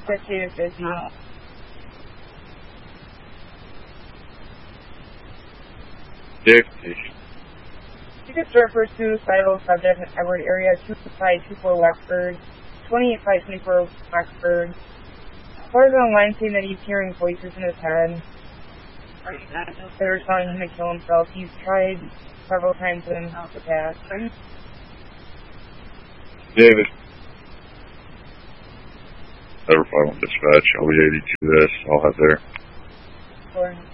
Dispatch is busy. Dave Station. Tickets refer to suicidal subject in Edward area 2524 Wexford, 28524 Wexford. Callers online saying that he's hearing voices in his head. They're telling him to kill himself. He's tried several times in the past. David. Ever 5 dispatch, LV82 this, I'll have there. Sure.